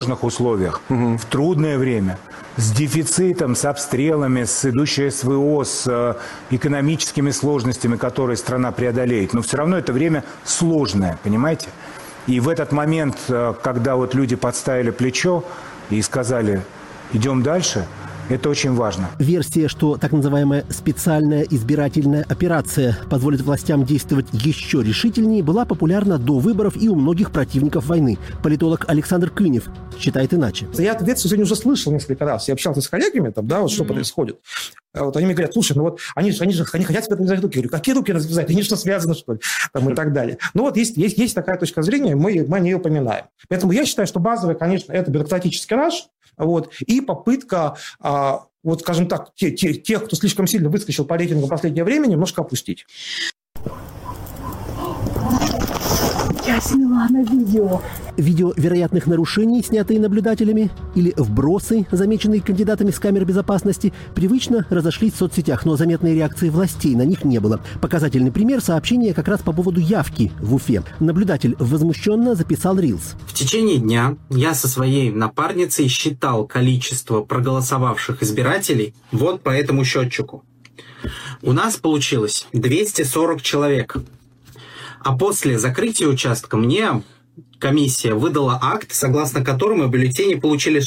сложных условиях, в трудное время, с дефицитом, с обстрелами, с идущей СВО, с экономическими сложностями, которые страна преодолеет. Но все равно это время сложное, понимаете? И в этот момент, когда вот люди подставили плечо и сказали «идем дальше», это очень важно. Версия, что так называемая специальная избирательная операция позволит властям действовать еще решительнее, была популярна до выборов и у многих противников войны. Политолог Александр Кынев считает иначе. Я эту версию сегодня уже слышал несколько раз. Я общался с коллегами, что происходит. Вот они мне говорят, слушай, ну вот они хотят себе развязать руки. Я говорю, какие руки развязать? Они что, связаны, что ли? И так далее. Ну вот есть такая точка зрения, мы о ней упоминаем. Поэтому я считаю, что базовая, конечно, это бюрократический раж, и попытка, скажем так, тех, кто слишком сильно выскочил по рейтингу в последнее время, немножко опустить. Я сняла на видео. Видео вероятных нарушений, снятые наблюдателями, или вбросы, замеченные кандидатами с камер безопасности, привычно разошлись в соцсетях, но заметной реакции властей на них не было. Показательный пример — сообщения как раз по поводу явки в Уфе. Наблюдатель возмущенно записал рилс. В течение дня я со своей напарницей считал количество проголосовавших избирателей вот по этому счетчику. У нас получилось 240 человек. А после закрытия участка мне комиссия выдала акт, согласно которому бюллетени получили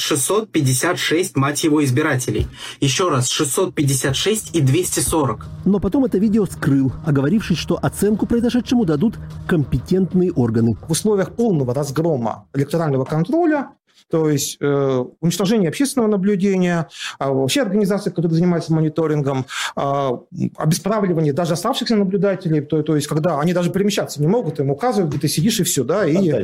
656, мать его, избирателей. Еще раз, 656 и 240. Но потом это видео скрыл, оговорившись, что оценку произошедшему дадут компетентные органы. В условиях полного разгрома электорального контроля, то есть уничтожение общественного наблюдения, вообще организации, которые занимаются мониторингом, обесправливание даже оставшихся наблюдателей, то есть когда они даже перемещаться не могут, им указывают, где ты сидишь и все,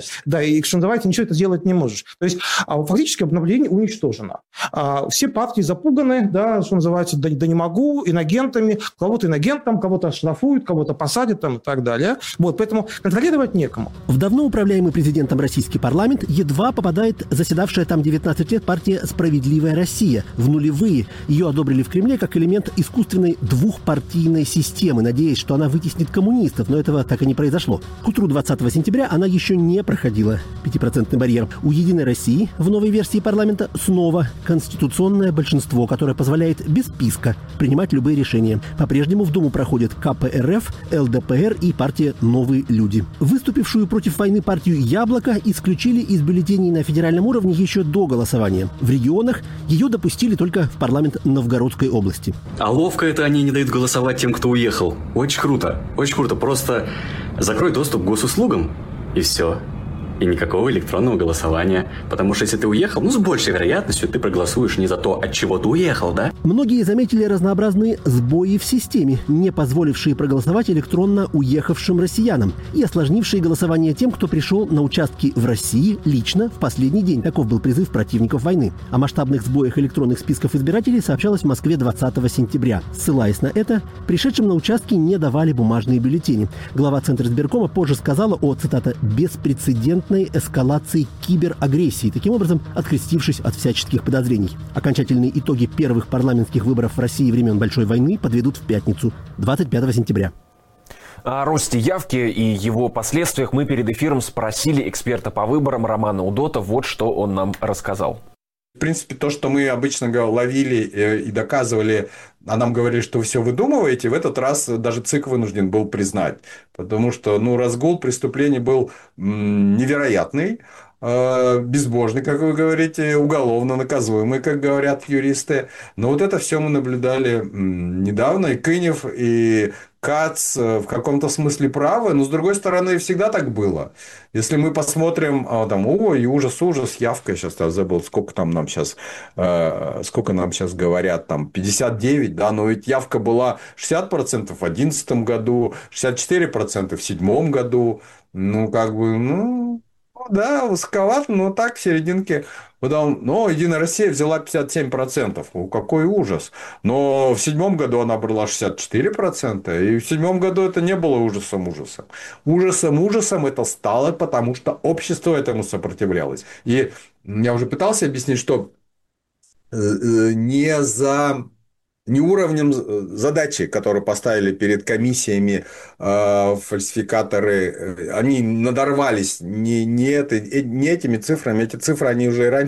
и что называется, ничего это сделать не можешь. То есть фактически наблюдение уничтожено. Все партии запуганы, что называется, да не могу, инагентами, кого-то инагентом, кого-то оштрафуют, кого-то посадят и так далее. Поэтому контролировать некому. В давно управляемый президентом российский парламент едва попадает заседавшая там 19 лет партия «Справедливая Россия». В нулевые ее одобрили в Кремле как элемент искусственной двухпартийной системы, надеясь, что она вытеснит коммунистов, но этого так и не произошло. К утру 20 сентября она еще не проходила 5% барьер. У «Единой России» в новой версии парламента снова конституционное большинство, которое позволяет без списка принимать любые решения. По-прежнему в Думу проходят КПРФ, ЛДПР и партия «Новые люди». Выступившую против войны партию «Яблоко» исключили из бюллетеней на федеральном уровне еще до голосования. В регионах ее допустили только в парламент Новгородской области. А ловко это они не дают голосовать тем, кто уехал. Очень круто. Очень круто. Просто закрой доступ к госуслугам, и все. И никакого электронного голосования. Потому что если ты уехал, с большей вероятностью ты проголосуешь не за то, от чего ты уехал, да? Многие заметили разнообразные сбои в системе, не позволившие проголосовать электронно уехавшим россиянам и осложнившие голосование тем, кто пришел на участки в России лично в последний день. Таков был призыв противников войны. О масштабных сбоях электронных списков избирателей сообщалось в Москве 20 сентября. Ссылаясь на это, пришедшим на участки не давали бумажные бюллетени. Глава Центризбиркома позже сказала о, цитата, «беспрецедентной эскалации киберагрессии», таким образом открестившись от всяческих подозрений. Окончательные итоги первых парламентских выборов в России времен Большой войны подведут в пятницу, 25 сентября. О росте явки и его последствиях мы перед эфиром спросили эксперта по выборам Романа Удота. Вот что он нам рассказал. В принципе, то, что мы обычно ловили и доказывали, а нам говорили, что вы все выдумываете, в этот раз даже ЦИК вынужден был признать. Потому что разгул преступлений был невероятный, безбожный, как вы говорите, уголовно наказуемый, как говорят юристы. Но вот это все мы наблюдали недавно. И Кынев, и Кац в каком-то смысле правы, но с другой стороны всегда так было. Если мы посмотрим, ой, ужас, явка, сейчас я забыл, сколько нам сейчас говорят, 59, но ведь явка была 60% в 2011 году, 64% в 2007 году, да, высоковато, но так, в серединке. Но «Единая Россия» взяла 57%. Какой ужас. Но в 2007 году она брала 64%. И в 2007 году это не было ужасом. Ужасом это стало, потому что общество этому сопротивлялось. И я уже пытался объяснить, что не уровнем задачи, которые поставили перед комиссиями фальсификаторы, они надорвались не этими цифрами. Эти цифры они уже и раньше